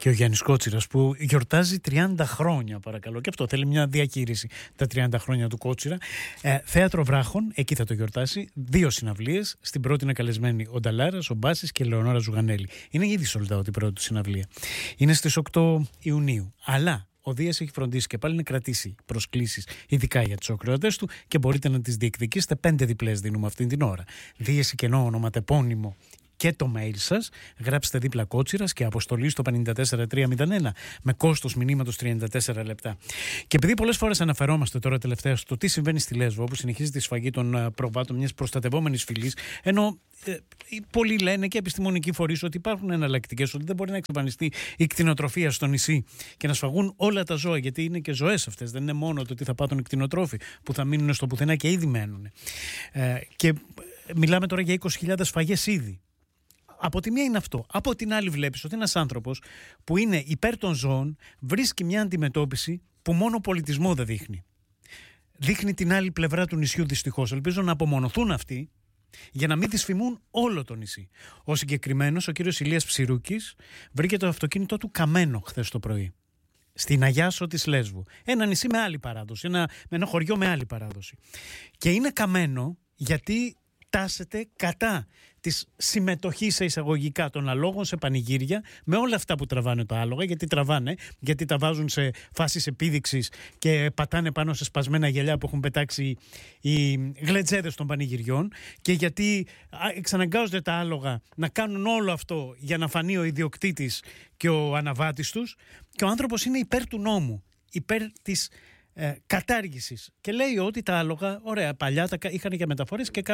Και ο Γιάννης Κότσιρας που γιορτάζει 30 χρόνια, παρακαλώ. Και αυτό θέλει μια διακήρυξη, τα 30 χρόνια του Κότσιρα. Θέατρο Βράχων, εκεί θα το γιορτάσει. 2 συναυλίες. Στην πρώτη είναι καλεσμένοι ο Νταλάρας, ο Μπάσης και η Λεωνόρα Ζουγανέλη. Είναι ήδη sold out η πρώτη του συναυλία. Είναι στις 8 Ιουνίου. Αλλά ο Δίας έχει φροντίσει και πάλι να κρατήσει προσκλήσεις, ειδικά για τους ακροατές του, και μπορείτε να τις διεκδικήσετε. 5 διπλές δίνουμε αυτή την ώρα. Δίεση κενό ονοματεπώνυμο και το mail σας, γράψτε δίπλα Κότσιρας και αποστολή στο 54301 με κόστος μηνύματος 34 λεπτά. Και επειδή πολλές φορές αναφερόμαστε τώρα τελευταία στο τι συμβαίνει στη Λέσβο, όπου συνεχίζεται η σφαγή των προβάτων μιας προστατευόμενης φυλής, ενώ πολλοί λένε και επιστημονικοί φορείς ότι υπάρχουν εναλλακτικές, ότι δεν μπορεί να εξαφανιστεί η κτηνοτροφία στο νησί και να σφαγούν όλα τα ζώα, γιατί είναι και ζωές αυτές, δεν είναι μόνο το τι θα πάθουν οι κτηνοτρόφοι που θα μείνουν στο πουθενά και ήδη μένουν. Και μιλάμε τώρα για 20.000 σφαγές ήδη. Από τη μία είναι αυτό. Από την άλλη βλέπεις ότι ένας άνθρωπος που είναι υπέρ των ζώων βρίσκει μια αντιμετώπιση που μόνο πολιτισμό δεν δείχνει. Δείχνει την άλλη πλευρά του νησιού δυστυχώς. Ελπίζω να απομονωθούν αυτοί για να μην δυσφημούν όλο το νησί. Ο συγκεκριμένος, ο κύριος Ηλίας Ψηρούκης, βρήκε το αυτοκίνητό του καμένο χθες το πρωί. Στην Αγιάσο της Λέσβου. Ένα νησί με άλλη παράδοση. Ένα χωριό με άλλη παράδοση. Και είναι καμένο γιατί τάσεται κατά της συμμετοχής σε εισαγωγικά των αλόγων σε πανηγύρια, με όλα αυτά που τραβάνε τα άλογα, γιατί τα βάζουν σε φάσεις επίδειξης και πατάνε πάνω σε σπασμένα γυαλιά που έχουν πετάξει οι γλετζέδες των πανηγυριών, και γιατί εξαναγκάζονται τα άλογα να κάνουν όλο αυτό για να φανεί ο ιδιοκτήτης και ο αναβάτης τους, και ο άνθρωπος είναι υπέρ του νόμου, υπέρ της κατάργησης, και λέει ότι τα άλογα, ωραία, παλιά είχαν και μεταφορές και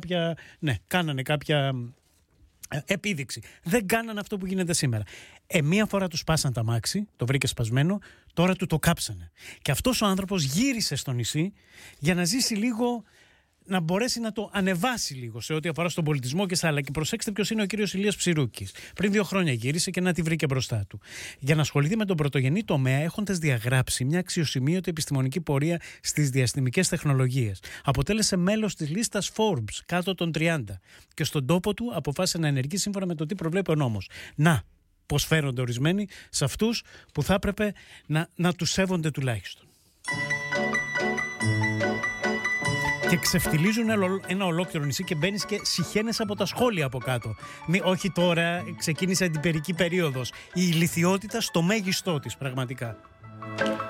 κάνανε κάποια επίδειξη. Δεν κάνανε αυτό που γίνεται σήμερα. Μία φορά του σπάσαν τα μάξι, το βρήκε σπασμένο, τώρα του το κάψανε. Και αυτός ο άνθρωπος γύρισε στο νησί για να ζήσει λίγο, να μπορέσει να το ανεβάσει λίγο σε ό,τι αφορά στον πολιτισμό και στα άλλα. Και προσέξτε ποιος είναι ο κύριος Ηλίας Ψηρούκης. Πριν 2 χρόνια γύρισε και να τη βρήκε μπροστά του. Για να ασχοληθεί με τον πρωτογενή τομέα, έχοντας διαγράψει μια αξιοσημείωτη επιστημονική πορεία στις διαστημικές τεχνολογίες. Αποτέλεσε μέλος της λίστας Forbes κάτω των 30. Και στον τόπο του αποφάσισε να ενεργεί σύμφωνα με το τι προβλέπει ο νόμος. Να, πώς φέρονται ορισμένοι σε αυτούς που θα έπρεπε να τους σέβονται τουλάχιστον. Και ξεφτιλίζουν ένα ολόκληρο νησί και μπαίνεις και συχαίνεσαι από τα σχόλια από κάτω. Όχι τώρα, ξεκίνησε την περική περίοδος. Η ηλιθιότητα στο μέγιστό της, πραγματικά.